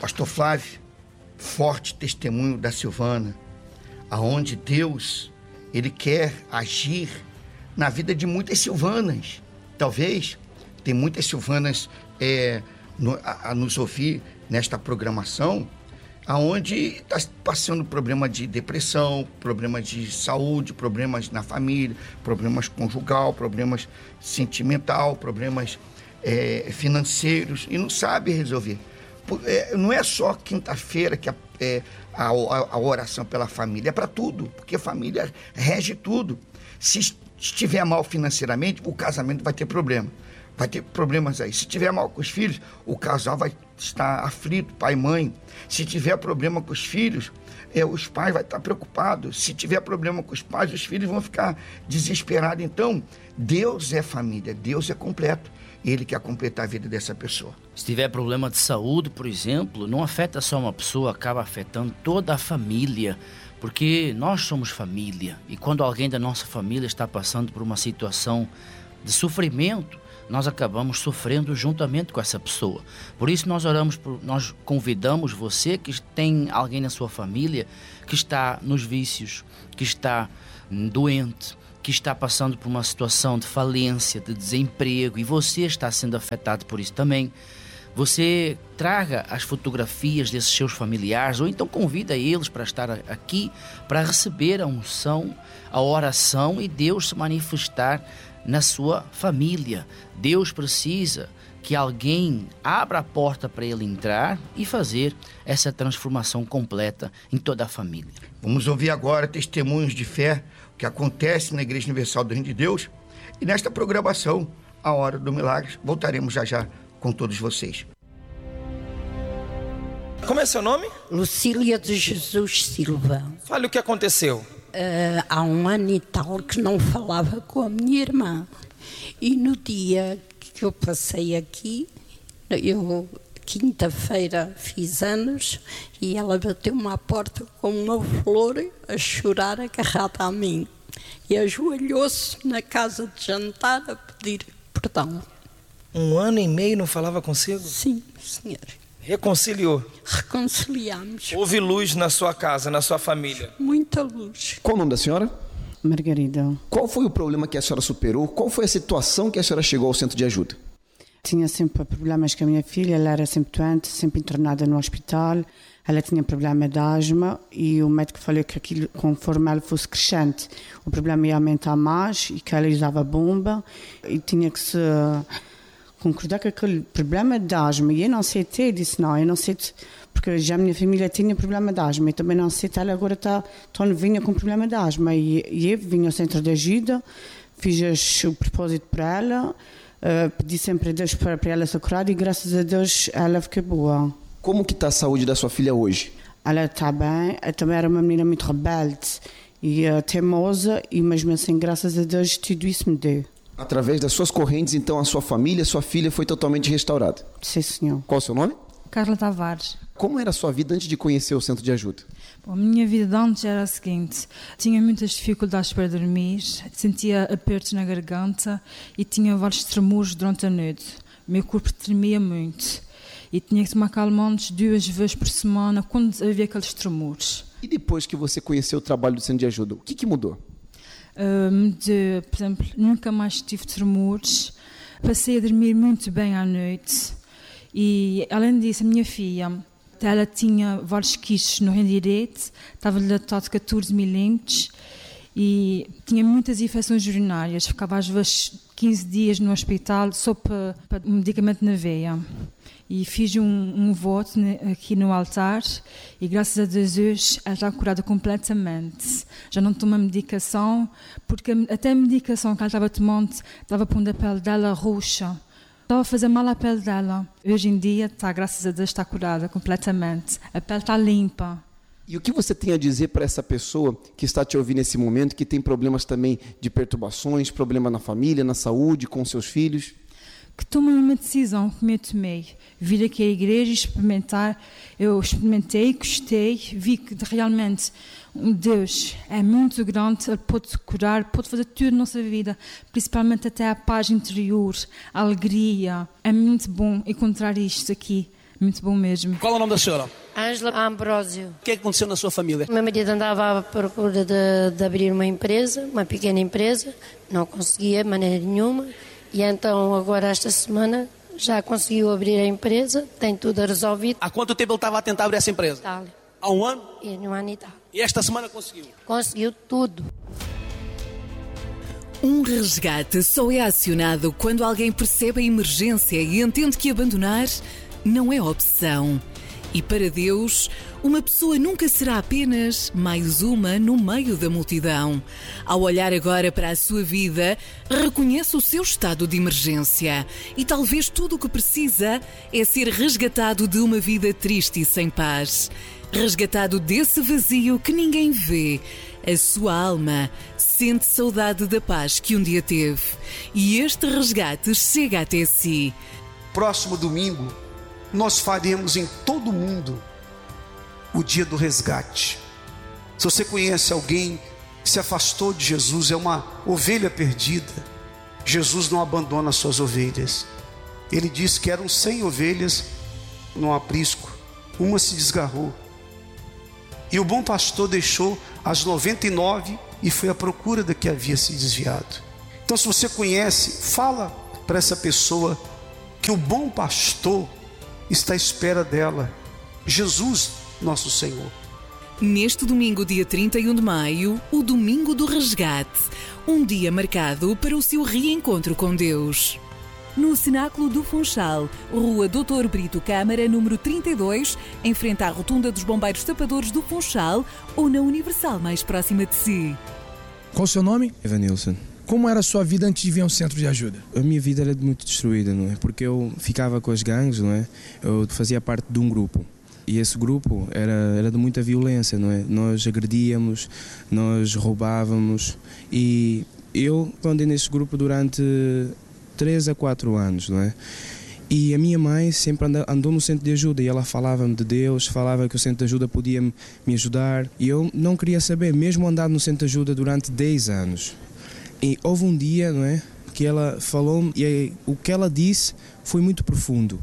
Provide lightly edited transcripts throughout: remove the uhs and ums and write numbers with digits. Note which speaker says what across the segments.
Speaker 1: Pastor Flávio, forte testemunho da Silvana, aonde Deus, Ele quer agir na vida de muitas Silvanas. Talvez tem muitas Silvanas a nos ouvir nesta programação, aonde está passando problema de depressão, problemas de saúde, problemas na família, problemas conjugal, problemas sentimental, problemas financeiros, e não sabe resolver. Não é só quinta-feira que a oração pela família, é para tudo, porque a família rege tudo. Se estiver mal financeiramente, o casamento vai ter problema. Vai ter problemas aí. Se tiver mal com os filhos, o casal vai estar aflito, pai e mãe. Se tiver problema com os filhos, os pais vão estar preocupados. Se tiver problema com os pais, os filhos vão ficar desesperados. Então, Deus é família, Deus é completo. Ele quer completar a vida dessa pessoa.
Speaker 2: Se tiver problema de saúde, por exemplo, não afeta só uma pessoa, acaba afetando toda a família. Porque nós somos família. E quando alguém da nossa família está passando por uma situação de sofrimento, nós acabamos sofrendo juntamente com essa pessoa. Por isso nós convidamos você que tem alguém na sua família que está nos vícios, que está doente, que está passando por uma situação de falência, de desemprego, e você está sendo afetado por isso também. Você traga as fotografias desses seus familiares, ou então convida eles para estar aqui, para receber a unção, a oração e Deus se manifestar na sua família. Deus precisa que alguém abra a porta para ele entrar e fazer essa transformação completa em toda a família.
Speaker 1: Vamos ouvir agora testemunhos de fé, o que acontece na Igreja Universal do Reino de Deus. E nesta programação, a Hora do Milagre, voltaremos já com todos vocês.
Speaker 3: Como é seu nome?
Speaker 4: Lucília de Jesus Silva.
Speaker 3: Fale o que aconteceu.
Speaker 4: Há 1 ano e tal que não falava com a minha irmã. E no dia que eu passei aqui, eu quinta-feira fiz anos, e ela bateu-me à porta com uma flor, a chorar, agarrada a mim. E ajoelhou-se na casa de jantar a pedir perdão.
Speaker 3: 1 ano e meio não falava consigo?
Speaker 4: Sim, senhor.
Speaker 3: Reconciliou?
Speaker 4: Reconciliamos.
Speaker 3: Houve luz na sua casa, na sua família?
Speaker 4: Muita luz.
Speaker 5: Qual o nome da senhora?
Speaker 6: Margarida.
Speaker 5: Qual foi o problema que a senhora superou? Qual foi a situação que a senhora chegou ao centro de ajuda?
Speaker 6: Tinha sempre problemas com a minha filha, ela era sempre doente, sempre internada no hospital. Ela tinha problema de asma e o médico falou que aquilo, conforme ela fosse crescente, o problema ia aumentar mais e que ela usava bomba e tinha que se concordar com aquele problema de asma. E eu não aceitei, disse não, eu não aceito, porque já a minha família tinha problema de asma e também não aceito, ela agora está tão novinha com problema de asma. E eu vim ao centro de ajuda, fiz o propósito para ela, pedi sempre a Deus para ela ser curada e graças a Deus ela ficou boa.
Speaker 5: Como que está a saúde da sua filha hoje?
Speaker 6: Ela está bem, ela também era uma menina muito rebelde e teimosa, e mesmo assim, graças a Deus, tudo isso me deu.
Speaker 5: Através das suas correntes, então, a sua família, sua filha foi totalmente restaurada?
Speaker 6: Sim, senhor.
Speaker 5: Qual o seu nome?
Speaker 7: Carla Tavares.
Speaker 5: Como era a sua vida antes de conhecer o centro de ajuda?
Speaker 7: Bom, a minha vida antes era a seguinte: tinha muitas dificuldades para dormir, sentia apertos na garganta e tinha vários tremores durante a noite. O meu corpo tremia muito e tinha que tomar calmantes 2 vezes por semana quando havia aqueles tremores.
Speaker 5: E depois que você conheceu o trabalho do centro de ajuda, o que mudou?
Speaker 7: Por exemplo, nunca mais tive tremores, passei a dormir muito bem à noite e, além disso, a minha filha, ela tinha vários quistes no reino direito, estava dilatado 14 milímetros e tinha muitas infecções urinárias, ficava às vezes 15 dias no hospital só para um medicamento na veia. E fiz um voto aqui no altar e graças a Deus hoje ela está curada completamente. Já não toma medicação, porque até a medicação que ela estava tomando estava pondo a pele dela roxa. Estava a fazer mal à pele dela. Hoje em dia, graças a Deus, está curada completamente. A pele está limpa.
Speaker 5: E o que você tem a dizer para essa pessoa que está te ouvindo nesse momento, que tem problemas também de perturbações, problema na família, na saúde, com seus filhos?
Speaker 7: Que tome uma decisão, como eu tomei. Vir aqui à igreja e experimentar. Eu experimentei, gostei, vi que realmente Deus é muito grande, Ele pode curar, pode fazer tudo na nossa vida, principalmente até a paz interior, a alegria. É muito bom encontrar isto aqui Muito bom mesmo.
Speaker 8: Qual é o nome da senhora?
Speaker 9: Ângela Ambrósio.
Speaker 8: O que é que aconteceu na sua família?
Speaker 9: Meu marido andava à procura de abrir uma empresa, uma pequena empresa, não conseguia de maneira nenhuma, e então agora esta semana já conseguiu abrir a empresa, tem tudo resolvido.
Speaker 8: Há quanto tempo ele estava a tentar abrir essa empresa?
Speaker 9: Itália.
Speaker 8: Há um ano?
Speaker 9: E no ano e tal.
Speaker 8: E esta semana conseguiu?
Speaker 9: Conseguiu tudo.
Speaker 10: Um resgate só é acionado quando alguém percebe a emergência e entende que abandonar não é opção. E para Deus, uma pessoa nunca será apenas mais uma no meio da multidão. Ao olhar agora para a sua vida, reconhece o seu estado de emergência. E talvez tudo o que precisa é ser resgatado de uma vida triste e sem paz. Resgatado desse vazio que ninguém vê. A sua alma sente saudade da paz que um dia teve. E este resgate chega até si.
Speaker 11: Próximo domingo, nós faremos em todo o mundo o dia do resgate. Se você conhece alguém que se afastou de Jesus, é uma ovelha perdida, Jesus não abandona as suas ovelhas. Ele disse que eram 100 ovelhas no aprisco, uma se desgarrou. E o bom pastor deixou as 99 e foi à procura da que havia se desviado. Então, se você conhece, fala para essa pessoa que o bom pastor está à espera dela, Jesus, nosso Senhor.
Speaker 10: Neste domingo, dia 31 de maio, o Domingo do Resgate, um dia marcado para o seu reencontro com Deus. No Cenáculo do Funchal, Rua Doutor Brito Câmara, número 32, em frente à Rotunda dos Bombeiros Tapadores do Funchal, ou na Universal mais próxima de si.
Speaker 12: Qual o seu nome?
Speaker 13: Evanilson.
Speaker 12: Como era a sua vida antes de vir ao centro de ajuda?
Speaker 13: A minha vida era muito destruída, não é? Porque eu ficava com as gangues, não é? Eu fazia parte de um grupo. E esse grupo era de muita violência, não é? Nós agredíamos, nós roubávamos. E eu andei nesse grupo durante 3 a 4 anos, não é? E a minha mãe sempre andou no centro de ajuda e ela falava-me de Deus, falava que o centro de ajuda podia me ajudar. E eu não queria saber, mesmo andar no centro de ajuda durante 10 anos. E houve um dia, não é, que ela falou-me e o que ela disse foi muito profundo.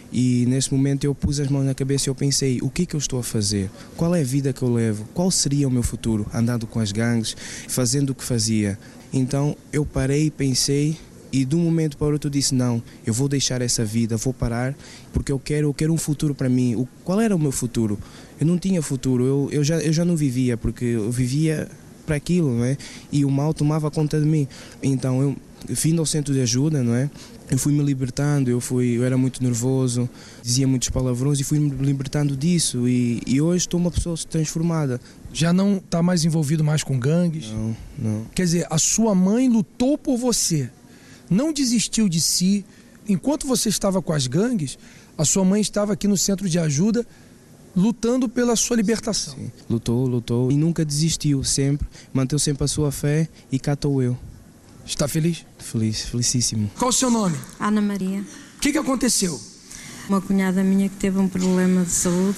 Speaker 13: E nesse momento eu pus as mãos na cabeça e eu pensei, o que é que eu estou a fazer? Qual é a vida que eu levo? Qual seria o meu futuro? Andando com as gangues, fazendo o que fazia. Então eu parei e pensei e de um momento para o outro disse, não, eu vou deixar essa vida, vou parar, porque eu quero um futuro para mim. Qual era o meu futuro? Eu não tinha futuro, eu já não vivia, porque eu vivia para aquilo, não é? E o mal tomava conta de mim. Então eu vindo ao centro de ajuda, não é? Eu fui me libertando, eu era muito nervoso, dizia muitos palavrões e fui me libertando disso e hoje estou uma pessoa transformada.
Speaker 12: Já não está mais envolvido mais com gangues?
Speaker 13: Não.
Speaker 12: Quer dizer, a sua mãe lutou por você, não desistiu de si. Enquanto você estava com as gangues, a sua mãe estava aqui no centro de ajuda lutando pela sua libertação.
Speaker 13: Sim. Lutou e nunca desistiu, sempre, manteve sempre a sua fé e cá estou eu.
Speaker 12: Está feliz?
Speaker 13: Feliz, felicíssimo.
Speaker 12: Qual o seu nome?
Speaker 14: Ana Maria.
Speaker 12: O que aconteceu?
Speaker 14: Uma cunhada minha que teve um problema de saúde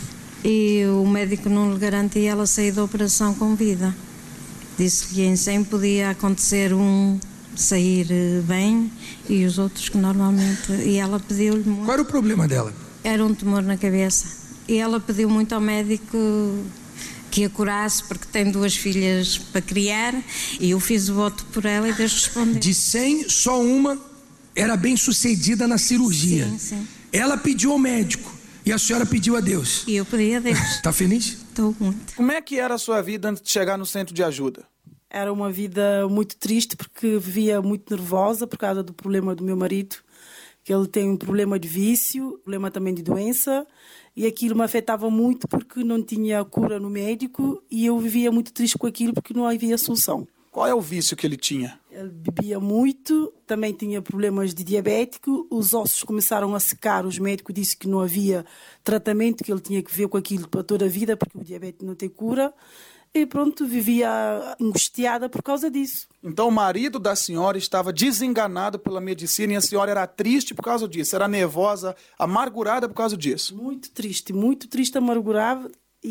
Speaker 14: e o médico não lhe garantia ela sair da operação com vida. Disse que em 100 podia acontecer um sair bem e os outros que normalmente... E ela pediu-lhe muito.
Speaker 12: Qual era o problema dela?
Speaker 14: Era um tumor na cabeça. E ela pediu muito ao médico que a curasse, porque tem 2 filhas para criar, e eu fiz o voto por ela e Deus respondeu.
Speaker 12: De 100, só uma era bem sucedida na cirurgia.
Speaker 14: Sim.
Speaker 12: Ela pediu ao médico e a senhora pediu a Deus.
Speaker 14: E eu pedi a Deus.
Speaker 12: Está feliz?
Speaker 14: Estou muito.
Speaker 15: Como é que era a sua vida antes de chegar no centro de ajuda?
Speaker 16: Era uma vida muito triste, porque vivia muito nervosa por causa do problema do meu marido, que ele tem um problema de vício, problema também de doença, e aquilo me afetava muito porque não tinha cura no médico e eu vivia muito triste com aquilo porque não havia solução.
Speaker 15: Qual é o vício que ele tinha?
Speaker 16: Ele bebia muito, também tinha problemas de diabético, os ossos começaram a secar, os médicos disseram que não havia tratamento, que ele tinha que ver com aquilo para toda a vida porque o diabetes não tem cura. E pronto, vivia angustiada por causa disso.
Speaker 15: Então o marido da senhora estava desenganado pela medicina e a senhora era triste por causa disso, era nervosa, amargurada por causa disso?
Speaker 16: Muito triste, amargurada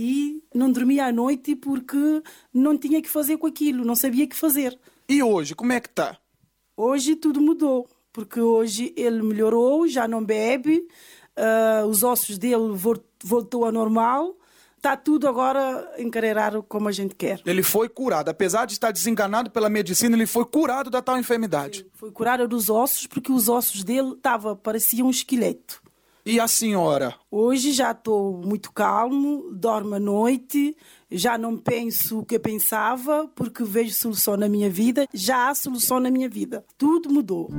Speaker 16: e não dormia à noite porque não tinha o que fazer com aquilo, não sabia o que fazer.
Speaker 15: E hoje, como é que está?
Speaker 16: Hoje tudo mudou, porque hoje ele melhorou, já não bebe, os ossos dele voltou ao normal. Está tudo agora encarreirado como a gente quer.
Speaker 15: Ele foi curado. Apesar de estar desenganado pela medicina, ele foi curado da tal enfermidade.
Speaker 16: Sim, foi curado dos ossos, porque os ossos dele pareciam um esqueleto.
Speaker 15: E a senhora?
Speaker 16: Hoje já estou muito calmo, dormo à noite, já não penso o que eu pensava, porque vejo solução na minha vida. Já há solução na minha vida. Tudo mudou.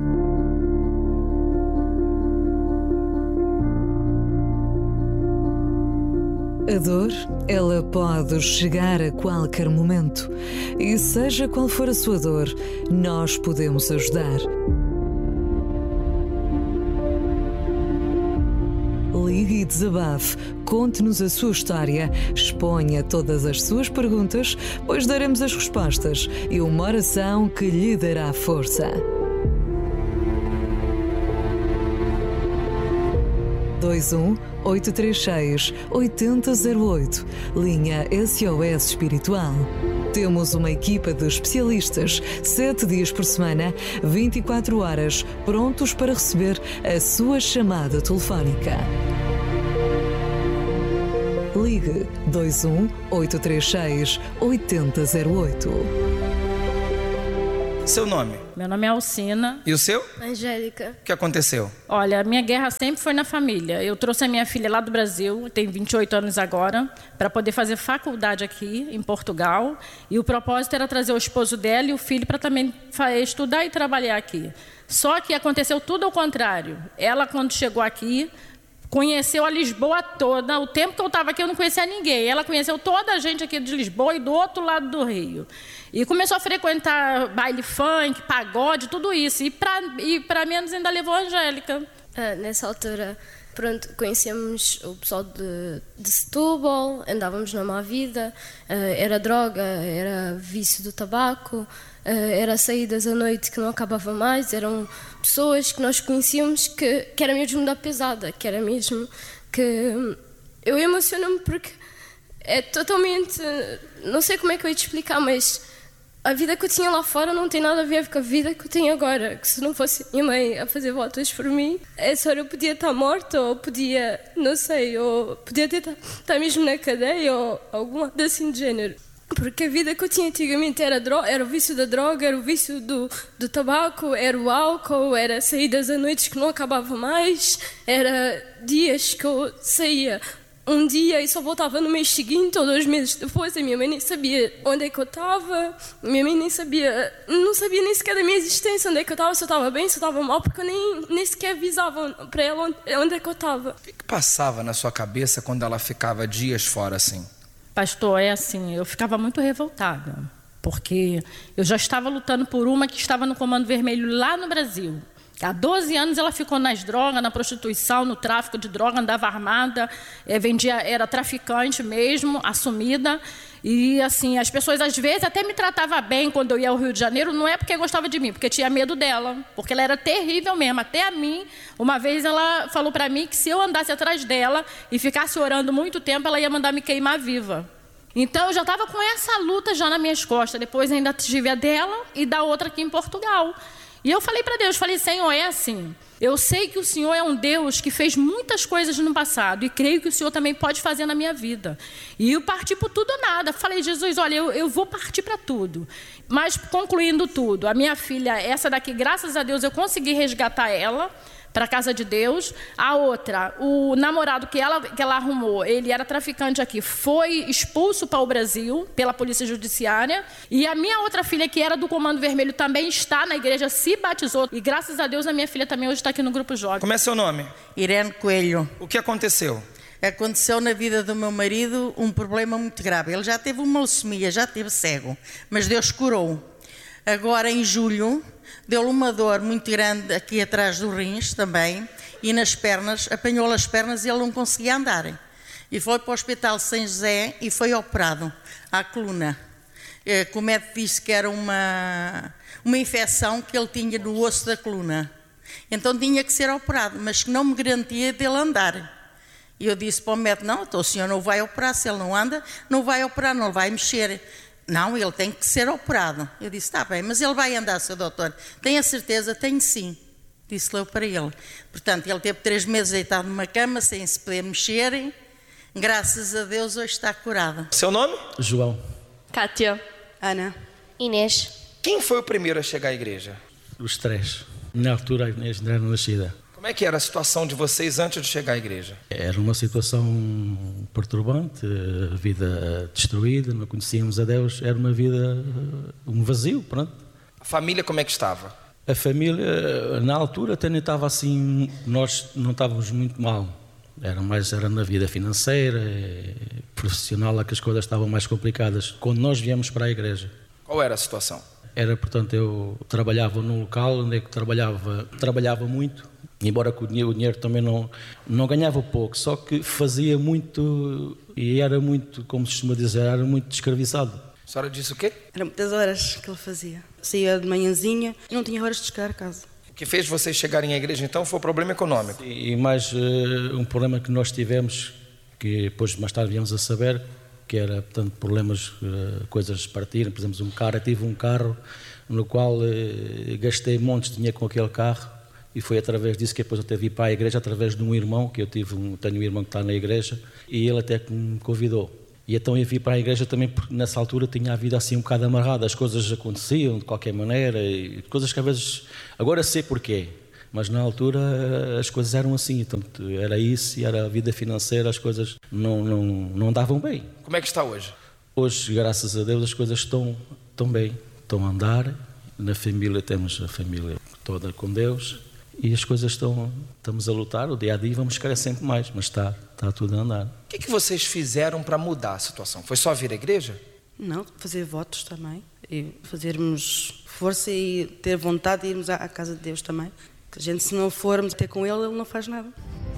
Speaker 10: A dor, ela pode chegar a qualquer momento. E seja qual for a sua dor, nós podemos ajudar. Ligue e desabafe, conte-nos a sua história, exponha todas as suas perguntas, pois daremos as respostas e uma oração que lhe dará força. 21-836-8008, linha SOS Espiritual. Temos uma equipa de especialistas, 7 dias por semana, 24 horas, prontos para receber a sua chamada telefónica. Ligue 21-836-8008.
Speaker 3: Seu nome?
Speaker 17: Meu nome é Alcina.
Speaker 3: E o seu?
Speaker 17: Angélica.
Speaker 3: O que aconteceu?
Speaker 17: Olha, a minha guerra sempre foi na família. Eu trouxe a minha filha lá do Brasil, tem 28 anos agora, para poder fazer faculdade aqui em Portugal. E o propósito era trazer o esposo dela e o filho para também estudar e trabalhar aqui. Só que aconteceu tudo ao contrário. Ela, quando chegou aqui, conheceu a Lisboa toda. O tempo que eu estava aqui, eu não conhecia ninguém. Ela conheceu toda a gente aqui de Lisboa e do outro lado do Rio. E começou a frequentar baile funk, pagode, tudo isso. E para menos ainda levou a Angélica.
Speaker 18: Nessa altura, pronto, conhecemos o pessoal de Setúbal, andávamos na má vida, era droga, era vício do tabaco, era saídas à noite que não acabava mais, eram pessoas que nós conhecíamos que era mesmo da pesada, que era mesmo que... Eu emociono-me porque é totalmente... Não sei como é que eu ia te explicar, mas... A vida que eu tinha lá fora não tem nada a ver com a vida que eu tenho agora. Que se não fosse minha mãe a fazer votos por mim, essa hora eu podia estar morta, ou podia, não sei, ou podia estar mesmo na cadeia, ou alguma coisa assim de género. Porque a vida que eu tinha antigamente era o vício da droga, era o vício do tabaco, era o álcool, era saídas à noite que não acabava mais, era dias que eu saía um dia e só voltava no mês seguinte ou 2 meses depois. A minha mãe nem sabia onde é que eu estava, minha mãe não sabia nem sequer da minha existência, onde é que eu estava, se eu estava bem, se eu estava mal, porque eu nem sequer avisava para ela onde é que eu estava.
Speaker 3: O que passava na sua cabeça quando ela ficava dias fora assim?
Speaker 17: Pastor, é assim, eu ficava muito revoltada, porque eu já estava lutando por uma que estava no Comando Vermelho lá no Brasil. Há 12 anos ela ficou nas drogas, na prostituição, no tráfico de droga, andava armada, era traficante mesmo, assumida. E assim, as pessoas às vezes até me tratavam bem quando eu ia ao Rio de Janeiro, não é porque gostava de mim, porque tinha medo dela, porque ela era terrível mesmo. Até a mim, uma vez ela falou para mim que se eu andasse atrás dela e ficasse orando muito tempo, ela ia mandar me queimar viva. Então eu já estava com essa luta já nas minhas costas. Depois ainda tive a dela e da outra aqui em Portugal. E eu falei para Deus, Senhor, é assim, eu sei que o Senhor é um Deus que fez muitas coisas no passado e creio que o Senhor também pode fazer na minha vida. E eu parti por tudo ou nada. Falei, Jesus, olha, eu vou partir para tudo. Mas concluindo tudo, a minha filha, essa daqui, graças a Deus, eu consegui resgatar ela para a casa de Deus. A outra, o namorado que ela arrumou, ele era traficante aqui, foi expulso para o Brasil pela polícia judiciária. E a minha outra filha, que era do Comando Vermelho, também está na igreja, se batizou. E graças a Deus a minha filha também hoje está aqui no Grupo Jovem.
Speaker 3: Como é seu nome?
Speaker 19: Irene Coelho.
Speaker 3: O que aconteceu?
Speaker 19: Aconteceu na vida do meu marido um problema muito grave. Ele já teve uma leucemia, já teve cego, mas Deus curou. Agora em julho deu-lhe uma dor muito grande aqui atrás dos rins também e nas pernas, apanhou-lhe as pernas e ele não conseguia andar. E foi para o Hospital São José e foi operado à coluna. O médico disse que era uma infecção que ele tinha no osso da coluna. Então tinha que ser operado, mas que não me garantia dele andar. E eu disse para o médico, não, então o senhor não vai operar, se ele não anda, não vai operar, não vai mexer. Não, ele tem que ser operado. Eu disse, está bem, mas ele vai andar, seu doutor. Tem a certeza? Tenho sim. Disse-lhe eu para ele. Portanto, ele teve 3 meses deitado numa cama, sem se poder mexer. Graças a Deus, hoje está curado.
Speaker 20: Seu nome?
Speaker 21: João.
Speaker 22: Cátia. Ana.
Speaker 18: Inês.
Speaker 20: Quem foi o primeiro a chegar à igreja?
Speaker 21: Os 3. Na altura, a Inês não era nascida.
Speaker 20: Como é que era a situação de vocês antes de chegar à igreja?
Speaker 21: Era uma situação perturbante, a vida destruída, não conhecíamos a Deus, era uma vida, um vazio, pronto.
Speaker 20: A família como é que estava?
Speaker 21: A família, na altura, até nem estava assim, nós não estávamos muito mal. Era na vida financeira, profissional, lá que as coisas estavam mais complicadas. Quando nós viemos para a igreja.
Speaker 20: Qual era a situação?
Speaker 21: Era, portanto, eu trabalhava num local onde é que trabalhava muito, embora com o dinheiro também não ganhava pouco, só que fazia muito, e era muito, como se costuma dizer, era muito descraviçado.
Speaker 20: A senhora disse o quê?
Speaker 22: Eram muitas horas que ele fazia. Saía de manhãzinha e não tinha horas de chegar a casa.
Speaker 20: O que fez vocês chegarem à igreja, então, foi o problema econômico?
Speaker 21: E mais um problema que nós tivemos, que depois mais tarde viemos a saber, que era, portanto, problemas, coisas partiram. Por exemplo, eu tive um carro no qual gastei montes de dinheiro com aquele carro, e foi através disso que depois eu tive ir para a igreja, através de um irmão, que eu tenho um irmão que está na igreja, e ele até que me convidou. E então eu vim para a igreja também porque nessa altura tinha a vida assim um bocado amarrada, as coisas aconteciam de qualquer maneira, e coisas que às vezes, agora sei porquê, mas na altura as coisas eram assim, então era isso, e era a vida financeira, as coisas não andavam bem.
Speaker 20: Como é que está hoje?
Speaker 21: Hoje, graças a Deus, as coisas estão bem, estão a andar, na família temos a família toda com Deus, e as coisas estamos a lutar, o dia a dia vamos querer sempre mais, mas está tudo a andar.
Speaker 20: O que vocês fizeram para mudar a situação? Foi só vir à igreja?
Speaker 22: Não, fazer votos também, e fazermos força e ter vontade de irmos à casa de Deus também. A gente, se não formos ter com ele não faz nada.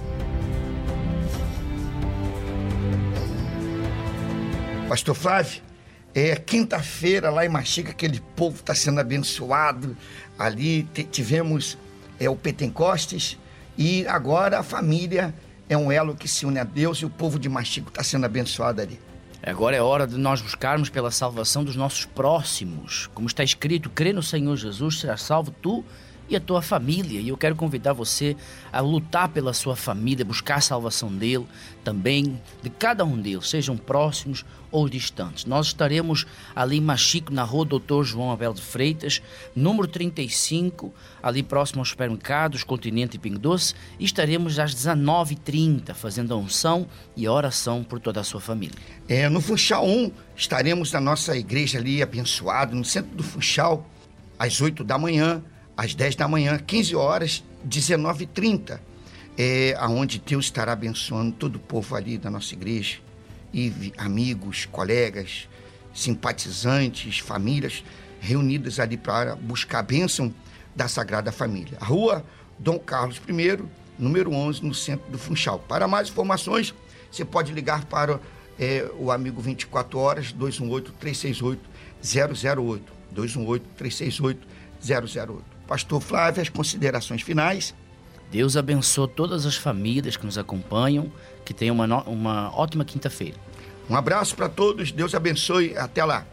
Speaker 1: Pastor Flávio, quinta-feira lá em Maxiga, aquele povo está sendo abençoado. Ali tivemos o Pentecostes, e agora a família é um elo que se une a Deus, e o povo de Maxiga está sendo abençoado ali.
Speaker 2: Agora é hora de nós buscarmos pela salvação dos nossos próximos. Como está escrito, crê no Senhor Jesus, será salvo tu e a tua família. E eu quero convidar você a lutar pela sua família, buscar a salvação dele, também de cada um deles, sejam próximos ou distantes. Nós estaremos ali em Maxico, na rua Dr. João Abel de Freitas, número 35, ali próximo aos supermercados, Continente e Pingo Doce, e estaremos às 19h30 fazendo a unção e a oração por toda a sua família.
Speaker 1: No Funchal 1, estaremos na nossa igreja ali abençoado, no centro do Funchal, às 8 da manhã, às 10 da manhã, 15 horas, 19h30, aonde Deus estará abençoando todo o povo ali da nossa igreja, e amigos, colegas, simpatizantes, famílias reunidas ali para buscar a bênção da Sagrada Família. A rua Dom Carlos I, número 11, no centro do Funchal. Para mais informações, você pode ligar para o amigo 24 horas, 218-368-008, 218-368-008. Pastor Flávio, as considerações finais.
Speaker 2: Deus abençoe todas as famílias que nos acompanham, que tenham uma ótima quinta-feira.
Speaker 1: Um abraço para todos, Deus abençoe, até lá.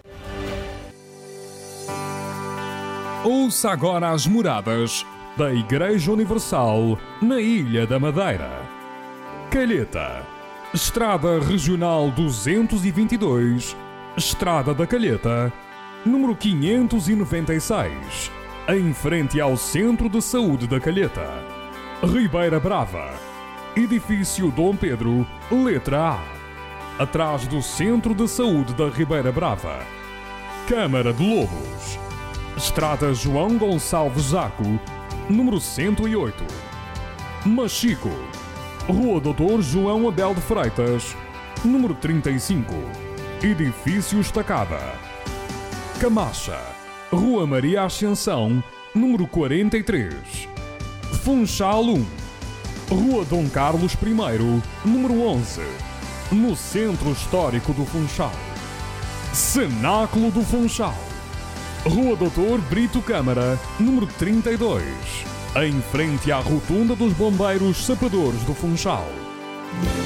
Speaker 23: Ouça agora as moradas da Igreja Universal na Ilha da Madeira. Calheta, Estrada Regional 222, Estrada da Calheta, número 596. Em frente ao Centro de Saúde da Calheta. Ribeira Brava, Edifício Dom Pedro, letra A, atrás do Centro de Saúde da Ribeira Brava. Câmara de Lobos, Estrada João Gonçalves Zaco, número 108. Maxico, Rua Dr. João Abel de Freitas, número 35, Edifício Estacada. Camacha, Rua Maria Ascensão, número 43. Funchal 1, Rua Dom Carlos I, número 11, no Centro Histórico do Funchal. Cenáculo do Funchal, Rua Doutor Brito Câmara, número 32, em frente à Rotunda dos Bombeiros Sapadores do Funchal.